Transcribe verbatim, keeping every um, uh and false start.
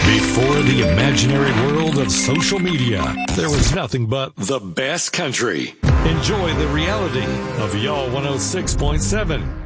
Before the imaginary world of social media, there was nothing but the best country. Enjoy the reality of Y'all one oh six point seven.